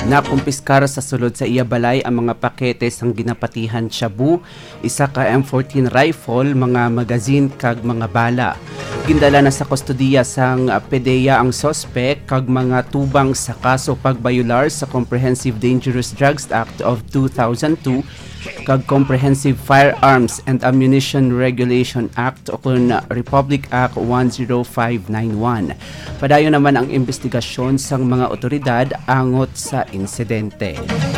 Nakumpiskar sa sulod sa iya balay ang mga pakete sang ginapatihan shabu, isa ka M14 rifle, mga magazine kag mga bala. Gindala na sa kustodiya sang PDEA ang sospek kag mga tubang sa kaso pagbayular sa Comprehensive Dangerous Drugs Act of 2002 kag Comprehensive Firearms and Ammunition Regulation Act o kun Republic Act 10591. Padayon naman ang investigasyon sang mga otoridad angot sa insidente.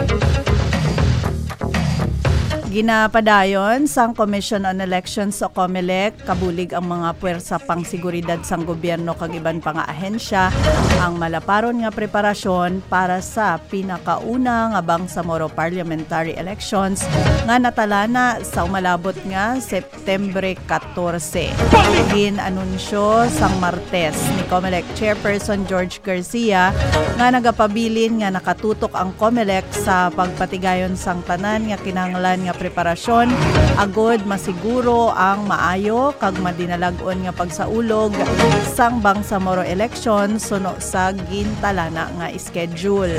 Ginapadayon sang Commission on Elections o COMELEC kabulig ang mga puwersa pang seguridad sang gobyerno kag iban pa nga ahensya ang malaparon nga preparasyon para sa pinakauna nga Bangsamoro Parliamentary Elections nga natalana sa umalabot nga September 14. Ginanunsyo sang Martes ni COMELEC Chairperson George Garcia nga nagapabilin nga nakatutok ang COMELEC sa pagpatigayon sang tanan nga kinahanglan nga preparasyon agod masiguro ang maayo kag madinalagon nga pagsaulog sang Bangsamoro election suno sa gintalana nga schedule.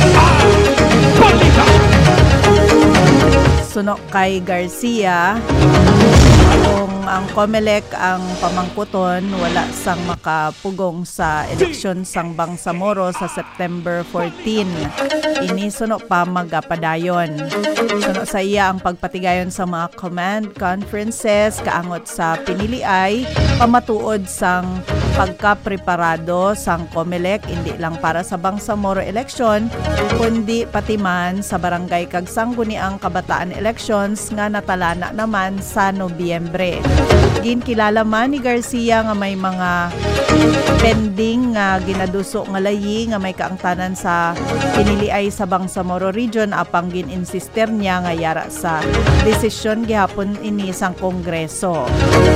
Suno kay Garcia, kung ang COMELEC ang pamangkuton, wala sang makapugong sa eleksyon sang Bangsamoro sa September 14. Ini suno pa magapadayon. Suno sa iya ang pagpatigayon sa mga command conferences kaangot sa piniliay, pamatuod sang pagkapreparado sang COMELEC hindi lang para sa Bangsamoro election kundi pati man sa barangay kag sangguniang kabataan elections nga natalana naman sa Nobyembre. Ginkilala man ni Garcia nga may mga pending nga ginaduso nga layi nga may kaangtanan sa piniliay sa Bangsamoro region apang gin-insister niya nga yara sa desisyon gihapon ini sang Kongreso.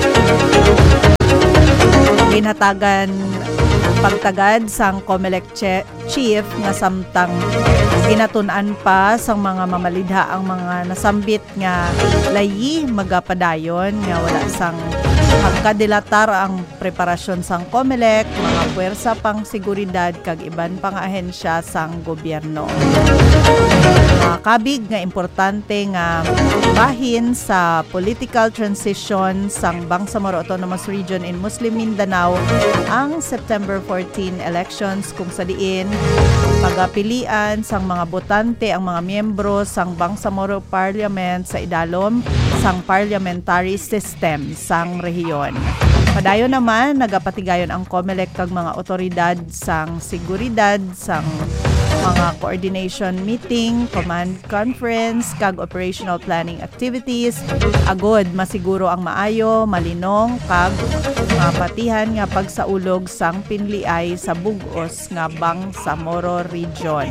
Ginhatagan pagtagad sang COMELEC chief nga samtang ginatun-an pa sang mga mamalidha ang mga nasambit nga layi magapadayon nga wala sang pagkadilatar ang preparasyon sang COMELEC, mga puwersa pang seguridad kag iban pang ahensya sang gobyerno. Kabig nga importante nga bahin sa political transition sang Bangsamoro Autonomous Region in Muslim Mindanao ang September 14 elections kung sa diin pagapilian sang mga botante ang mga miyembro sang Bangsamoro Parliament sa idalom sang parliamentary system sang rehiyon. Padayon naman nagapatigayon ang COMELEC kag mga otoridad sang seguridad sang mga coordination meeting, command conference, kag operational planning activities, agod masiguro ang maayo, malinong, kag mapatihan nga pagsaulog sang pinliay sa bug-os nga Bangsamoro region.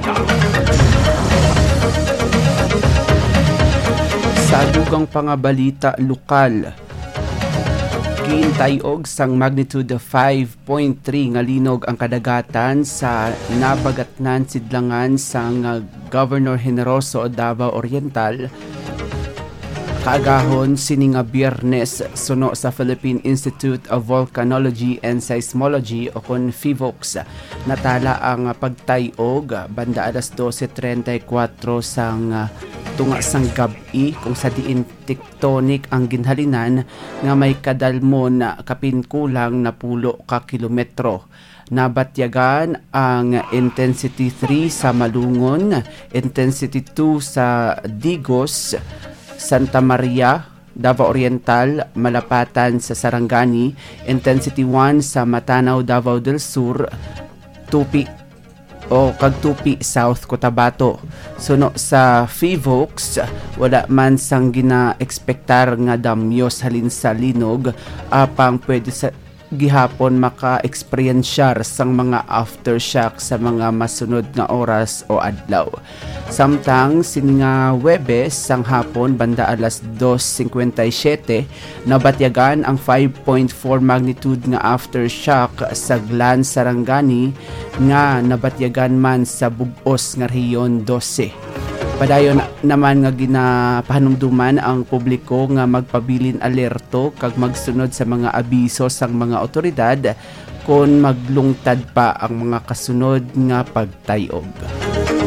Sa dugang pangabalita lokal, gintayog sang magnitude 5.3 nga linog ang kadagatan sa nabagatnan sidlangan sang Governor Generoso Davao Oriental kaagahon sini nga Biyernes suno sa Philippine Institute of Volcanology and Seismology o kon PHIVOLCS. Natala ang pagtayog banda alas 12:34 sang tunga sang gabi kung sa diin tectonic ang ginhalinan nga may kadalmon na kapinkulang na 10 ka kilometro. Nabatyagan ang intensity 3 sa Malungon, intensity 2 sa Digos, Santa Maria, Davao Oriental, Malapatan sa Sarangani, intensity 1 sa Matanaw, Davao del Sur, Tupi o Kagtupi, South Cotabato. Suno sa PHIVOLCS, wala man sang gina-ekspektar nga damyos halin sa linog apang pwede sa gihapon maka-experiensyar sang mga aftershock sa mga masunod nga oras o adlaw. Samtang sini nga Huwebes sang hapon banda alas 2:57 nabatyagan ang 5.4 magnitude nga aftershock sa Glan Sarangani nga nabatyagan man sa bug-os nga rehiyon 12. Padayon naman nga ginapahanumduman ang publiko nga magpabilin alerto kag magsunod sa mga abiso sang mga otoridad kung maglungtad pa ang mga kasunod nga pagtayog.